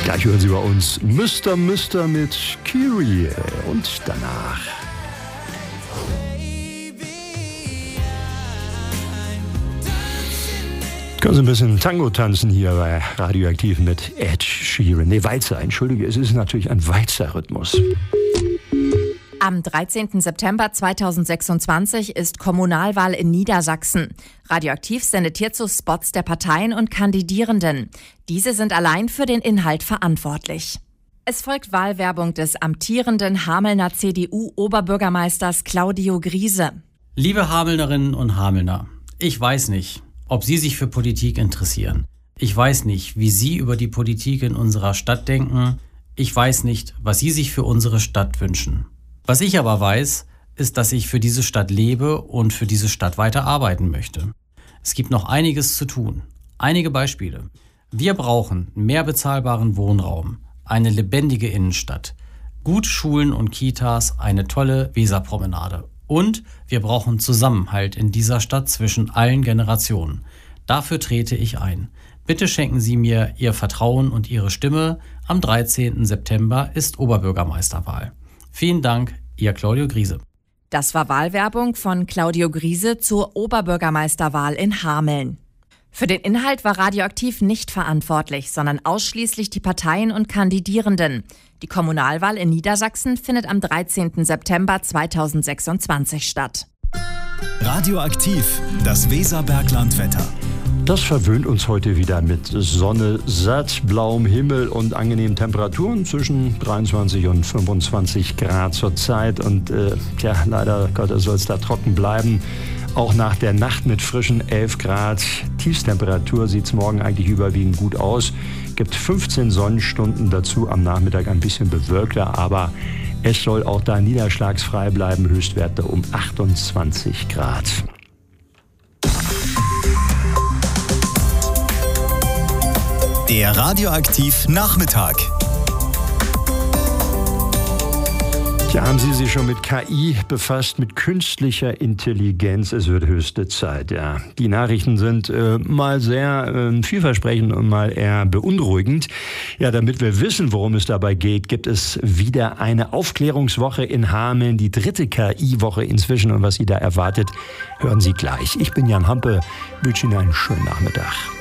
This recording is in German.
Gleich hören Sie bei uns Mr. mit Kyrie und danach können Sie ein bisschen Tango tanzen hier bei Radioaktiv mit Ed Sheeran. Nee, Walzer, entschuldige, es ist natürlich ein Walzer-Rhythmus. Am 13. September 2026 ist Kommunalwahl in Niedersachsen. Radioaktiv sendet hierzu Spots der Parteien und Kandidierenden. Diese sind allein für den Inhalt verantwortlich. Es folgt Wahlwerbung des amtierenden Hamelner CDU-Oberbürgermeisters Claudio Griese. Liebe Hamelnerinnen und Hamelner, ich weiß nicht, ob Sie sich für Politik interessieren. Ich weiß nicht, wie Sie über die Politik in unserer Stadt denken. Ich weiß nicht, was Sie sich für unsere Stadt wünschen. Was ich aber weiß, ist, dass ich für diese Stadt lebe und für diese Stadt weiter arbeiten möchte. Es gibt noch einiges zu tun. Einige Beispiele. Wir brauchen mehr bezahlbaren Wohnraum, eine lebendige Innenstadt, gute Schulen und Kitas, eine tolle Weserpromenade. Und wir brauchen Zusammenhalt in dieser Stadt zwischen allen Generationen. Dafür trete ich ein. Bitte schenken Sie mir Ihr Vertrauen und Ihre Stimme. Am 13. September ist Oberbürgermeisterwahl. Vielen Dank, Ihr Claudio Griese. Das war Wahlwerbung von Claudio Griese zur Oberbürgermeisterwahl in Hameln. Für den Inhalt war Radioaktiv nicht verantwortlich, sondern ausschließlich die Parteien und Kandidierenden. Die Kommunalwahl in Niedersachsen findet am 13. September 2026 statt. Radioaktiv, das Weserberglandwetter. Das verwöhnt uns heute wieder mit Sonne, satt, blauem Himmel und angenehmen Temperaturen zwischen 23 und 25 Grad zurzeit. Und leider Gottes soll es da trocken bleiben. Auch nach der Nacht mit frischen 11 Grad. Tiefstemperatur sieht es morgen eigentlich überwiegend gut aus. Gibt 15 Sonnenstunden, dazu am Nachmittag ein bisschen bewölkter, aber es soll auch da niederschlagsfrei bleiben. Höchstwerte um 28 Grad. Der Radioaktiv Nachmittag. Ja, haben Sie sich schon mit KI befasst, mit künstlicher Intelligenz? Es wird höchste Zeit, ja. Die Nachrichten sind mal sehr vielversprechend und mal eher beunruhigend. Ja, damit wir wissen, worum es dabei geht, gibt es wieder eine Aufklärungswoche in Hameln, die 3. KI-Woche inzwischen. Und was Sie da erwartet, hören Sie gleich. Ich bin Jan Hampe, wünsche Ihnen einen schönen Nachmittag.